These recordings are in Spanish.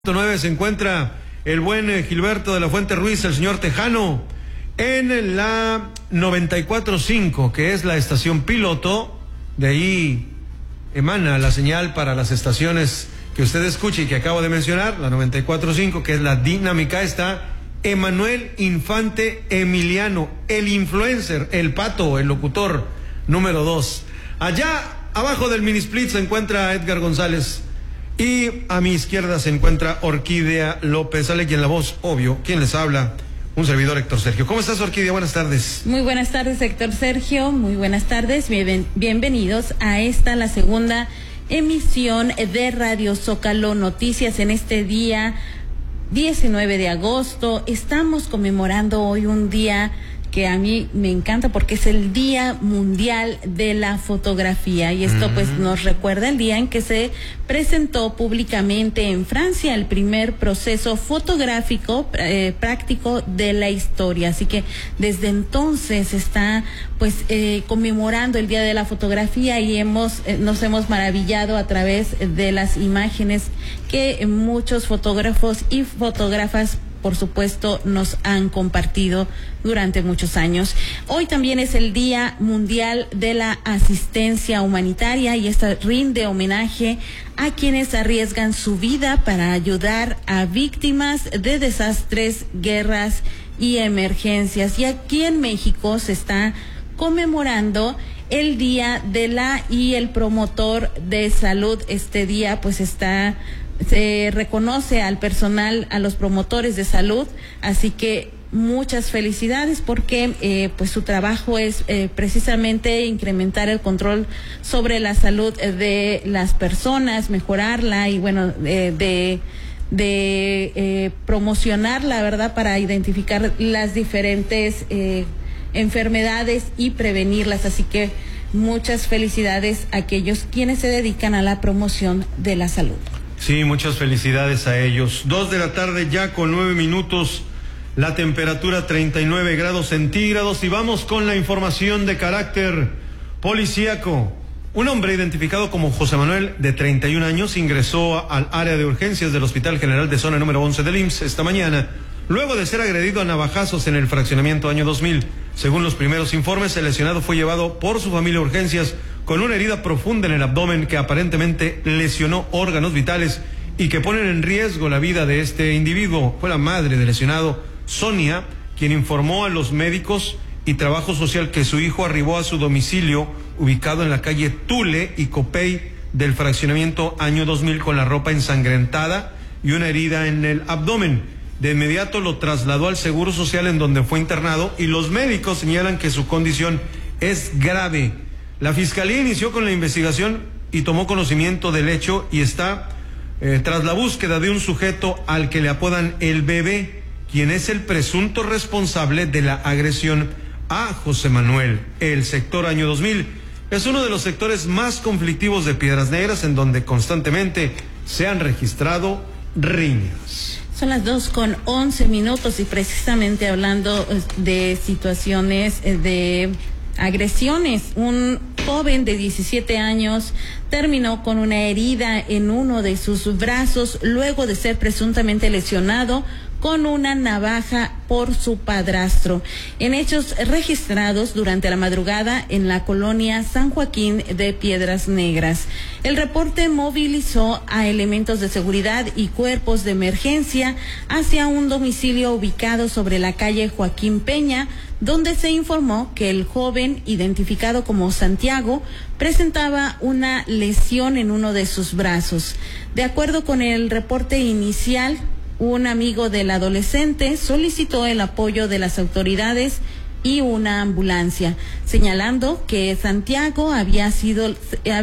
9 se encuentra el buen Gilberto de la Fuente Ruiz, el señor Tejano, en la 94.5, que es la estación piloto. De ahí emana la señal para las estaciones que usted escuche y que acabo de mencionar. La 94.5, que es la dinámica, está Emanuel Infante Emiliano, el influencer, el pato, el locutor número 2. Allá abajo del mini split se encuentra Edgar González. Y a mi izquierda se encuentra Orquídea López. Sale quien la voz, obvio, quien les habla, un servidor, Héctor Sergio. ¿Cómo estás, Orquídea? Buenas tardes. Muy buenas tardes, Héctor Sergio. Muy buenas tardes. Bienvenidos a esta, la segunda emisión de Radio Zócalo Noticias en este día 19 de agosto. Estamos conmemorando hoy un día que a mí me encanta porque es el Día Mundial de la Fotografía, y esto pues nos recuerda el día en que se presentó públicamente en Francia el primer proceso fotográfico práctico de la historia. Así que desde entonces está pues conmemorando el Día de la Fotografía, y nos hemos maravillado a través de las imágenes que muchos fotógrafos y fotógrafas, por supuesto, nos han compartido durante muchos años. Hoy también es el Día Mundial de la Asistencia Humanitaria, y esta rinde homenaje a quienes arriesgan su vida para ayudar a víctimas de desastres, guerras y emergencias. Y aquí en México se está conmemorando el Día y el promotor de salud. Este día pues se reconoce al personal, a los promotores de salud, así que muchas felicidades porque pues su trabajo es precisamente incrementar el control sobre la salud de las personas, mejorarla y bueno, promocionarla, ¿verdad?, para identificar las diferentes enfermedades y prevenirlas. Así que muchas felicidades a aquellos quienes se dedican a la promoción de la salud. Sí, muchas felicidades a ellos. 2 de la tarde ya con 9 minutos, la temperatura 39 grados centígrados, y vamos con la información de carácter policíaco. Un hombre identificado como José Manuel, de 31 años, ingresó al área de urgencias del Hospital General de Zona número 11 del IMSS esta mañana, luego de ser agredido a navajazos en el fraccionamiento Año 2000. Según los primeros informes, el lesionado fue llevado por su familia a urgencias con una herida profunda en el abdomen que aparentemente lesionó órganos vitales y que ponen en riesgo la vida de este individuo. Fue la madre del lesionado, Sonia, quien informó a los médicos y trabajo social que su hijo arribó a su domicilio ubicado en la calle Tule y Copey del fraccionamiento Año 2000 con la ropa ensangrentada y una herida en el abdomen. De inmediato lo trasladó al Seguro Social, en donde fue internado, y los médicos señalan que su condición es grave. La Fiscalía inició con la investigación y tomó conocimiento del hecho y está tras la búsqueda de un sujeto al que le apodan el Bebé, quien es el presunto responsable de la agresión a José Manuel. El sector Año 2000 es uno de los sectores más conflictivos de Piedras Negras, en donde constantemente se han registrado riñas. Son las 2:11 y precisamente hablando de situaciones de agresiones, un joven de 17 años terminó con una herida en uno de sus brazos luego de ser presuntamente lesionado con una navaja por su padrastro, en hechos registrados durante la madrugada en la colonia San Joaquín de Piedras Negras. El reporte movilizó a elementos de seguridad y cuerpos de emergencia hacia un domicilio ubicado sobre la calle Joaquín Peña, donde se informó que el joven, identificado como Santiago, presentaba una lesión en uno de sus brazos. De acuerdo con el reporte inicial, un amigo del adolescente solicitó el apoyo de las autoridades y una ambulancia, señalando que Santiago había sido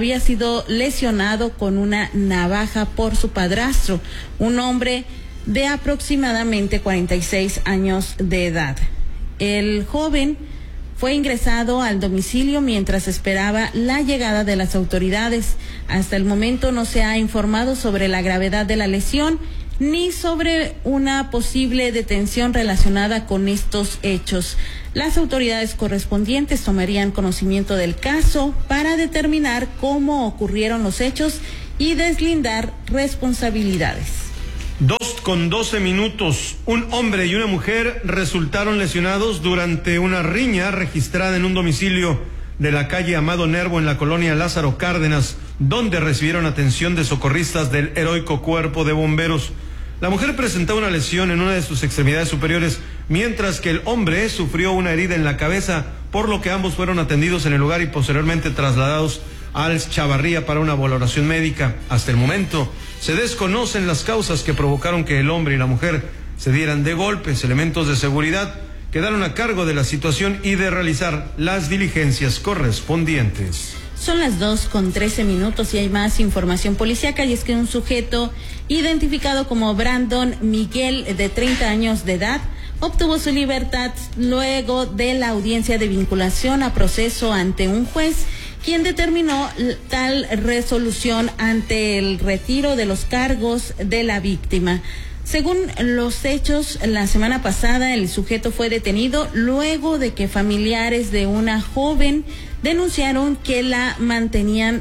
lesionado con una navaja por su padrastro, un hombre de aproximadamente 46 años de edad. El joven fue ingresado al domicilio mientras esperaba la llegada de las autoridades. Hasta el momento no se ha informado sobre la gravedad de la lesión ni sobre una posible detención relacionada con estos hechos. Las autoridades correspondientes tomarían conocimiento del caso para determinar cómo ocurrieron los hechos y deslindar responsabilidades. 2:12. Un hombre y una mujer resultaron lesionados durante una riña registrada en un domicilio de la calle Amado Nervo en la colonia Lázaro Cárdenas, donde recibieron atención de socorristas del Heroico Cuerpo de Bomberos. La mujer presentaba una lesión en una de sus extremidades superiores, mientras que el hombre sufrió una herida en la cabeza, por lo que ambos fueron atendidos en el lugar y posteriormente trasladados al Chavarría para una valoración médica. Hasta el momento se desconocen las causas que provocaron que el hombre y la mujer se dieran de golpes. Elementos de seguridad quedaron a cargo de la situación y de realizar las diligencias correspondientes. Son las 2:13 y hay más información policíaca, y es que un sujeto identificado como Brandon Miguel, de 30 años de edad, obtuvo su libertad luego de la audiencia de vinculación a proceso ante un juez, quien determinó tal resolución ante el retiro de los cargos de la víctima. Según los hechos, la semana pasada el sujeto fue detenido luego de que familiares de una joven denunciaron que la mantenían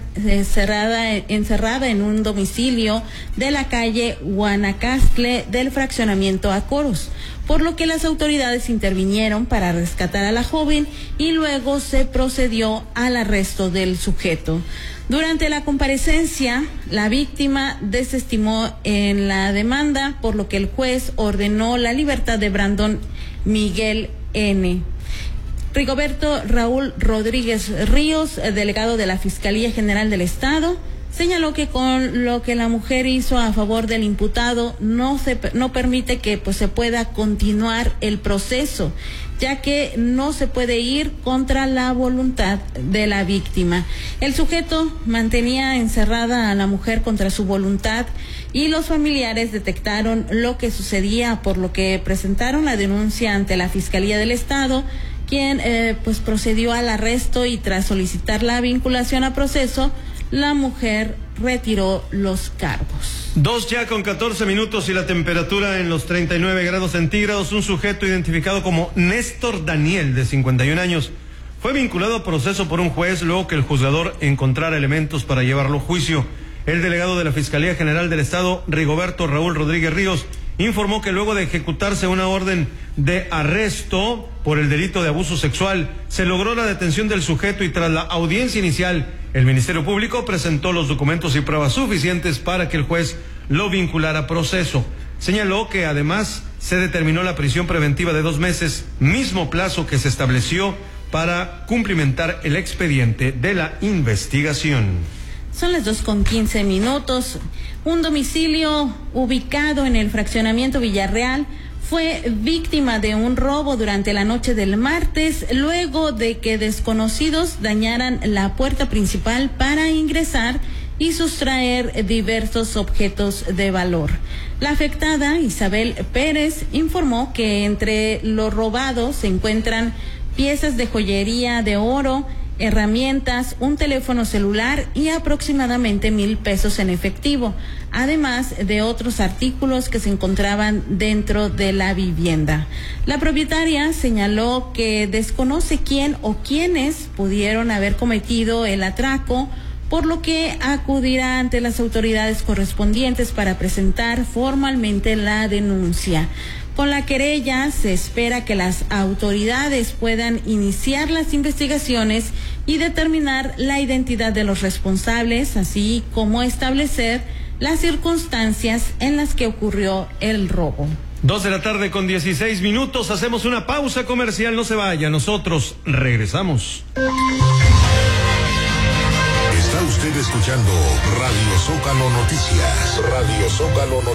encerrada en un domicilio de la calle Guanacaste del fraccionamiento Acoros, por lo que las autoridades intervinieron para rescatar a la joven y luego se procedió al arresto del sujeto. Durante la comparecencia, la víctima desestimó en la demanda, por lo que el juez ordenó la libertad de Brandon Miguel N. Rigoberto Raúl Rodríguez Ríos, delegado de la Fiscalía General del Estado, señaló que con lo que la mujer hizo a favor del imputado no permite que se pueda continuar el proceso, ya que no se puede ir contra la voluntad de la víctima. El sujeto mantenía encerrada a la mujer contra su voluntad y los familiares detectaron lo que sucedía, por lo que presentaron la denuncia ante la Fiscalía del Estado, quien procedió al arresto, y tras solicitar la vinculación a proceso, la mujer retiró los cargos. 2:14 y la temperatura en los 39 grados centígrados. Un sujeto identificado como Néstor Daniel, de 51 años, fue vinculado a proceso por un juez luego que el juzgador encontrara elementos para llevarlo a juicio. El delegado de la Fiscalía General del Estado, Rigoberto Raúl Rodríguez Ríos, informó que luego de ejecutarse una orden de arresto por el delito de abuso sexual, se logró la detención del sujeto, y tras la audiencia inicial, el Ministerio Público presentó los documentos y pruebas suficientes para que el juez lo vinculara a proceso. Señaló que además se determinó la prisión preventiva de 2 meses, mismo plazo que se estableció para cumplimentar el expediente de la investigación. Son las 2:15. Un domicilio ubicado en el fraccionamiento Villarreal fue víctima de un robo durante la noche del martes, luego de que desconocidos dañaran la puerta principal para ingresar y sustraer diversos objetos de valor. La afectada, Isabel Pérez, informó que entre lo robado se encuentran piezas de joyería de oro, herramientas, un teléfono celular y aproximadamente 1,000 pesos en efectivo, además de otros artículos que se encontraban dentro de la vivienda. La propietaria señaló que desconoce quién o quiénes pudieron haber cometido el atraco, por lo que acudirá ante las autoridades correspondientes para presentar formalmente la denuncia. Con la querella se espera que las autoridades puedan iniciar las investigaciones y determinar la identidad de los responsables, así como establecer las circunstancias en las que ocurrió el robo. 2:16 p.m. Hacemos una pausa comercial, no se vaya, nosotros regresamos. Está usted escuchando Radio Zócalo Noticias. Radio Zócalo Noticias.